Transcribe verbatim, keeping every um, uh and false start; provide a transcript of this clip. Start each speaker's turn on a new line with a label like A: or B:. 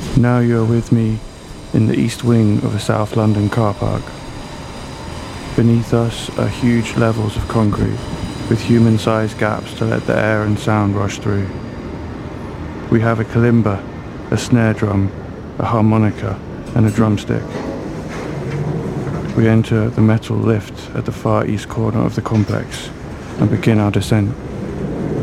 A: Now you are with me in the east wing of a South London car park. Beneath us are huge levels of concrete with human-sized gaps to let the air and sound rush through. We have a kalimba, a snare drum, a harmonica and a drumstick. We enter the metal lift at the far east corner of the complex and begin our descent.